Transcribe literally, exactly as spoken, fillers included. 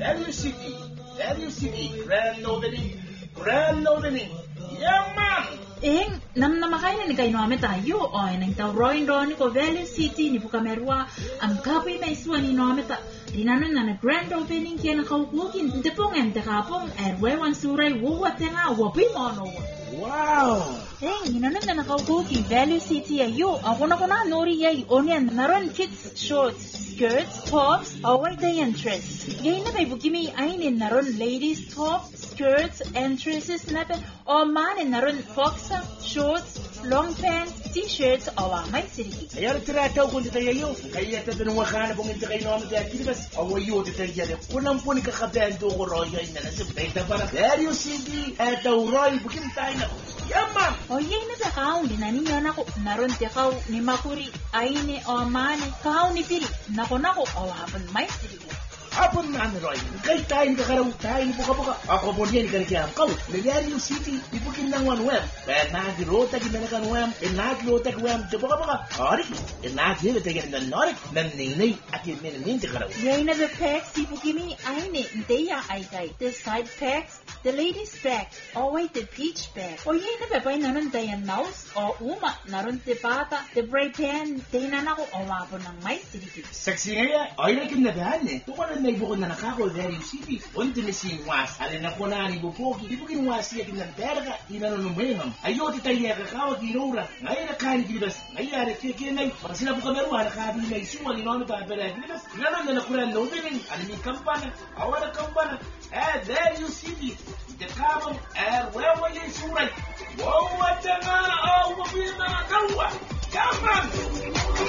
Value City, Value City, grand opening, grand opening. Yeah, man. Eh, nam na makaina ni kaino ame tayo o nang tau roin ron ko Value City ni buka merwa am kapoy na iswa ni no ame ta dinanon na na grand opening kaya na kaukukin tepong em te kapong erwe wan suray wuwa tenga wapi mono. Wow. Eh, dinanon na na kaukukin Value City ayo ako na ko na nori yay onian naron kids shorts skirts tops away day entrance. Yay na may bukimi ainin naron ladies tops skirts entrances na pe o manin naron boxer shorts long pants t-shirts awa may siriki. Ayar tirataw kung ditayayo. Kaya ito nung wakana pong hindi kayo naman dahil kilibas. Awayo ditayayo. Kunang po ni kakabendo ko Roy ay nalasip. Dahil para Value City eto Roy bukim tayo na. Yaman! O yay na sa kaon din na ninyo na ko naron te kao ni makuri ay ni o mani kao ni piri nako nako awapan may siriki. Apon man Roy, kay tayo kakaraw tayo ni buka-buka. Ako po niyan kanikiyam kau. Value City, ipukin ng one web. Kaya nagirota ginanakan web, e naglota web to buka-buka. Orik, e naglota ginanakan norik, naninay at yung minaninti karaw. Yay na the packs sipukimi ay ni ndeya ay kay. The side packs, the ladies pack, o wait the peach pack. O yay na pepay naron dayan mouse o uma naron te pata, the spray pan, dayan na ko awapon ng may siriki. Saksi nga ay nakin na dahan eh. Tukunan may bukod na nakako Value City. Unti ni si was, alin na po na ni bupoki. Ibukin was siya kinang terga, inanunumemam. Ayo ti tayo kakawag inura. Ngayon nakani kilibas. Ngayon kikinay. Pag sila po kameruha, nakabi na isuwa, linono pa pala kilibas. Ngayon na nakulan loading. Alin ni kampana, awa na kampana. Eh, Value City. Ikakamang, eh, wewa yung suray. Wawa tanga, awa pina, kawa. Yaman!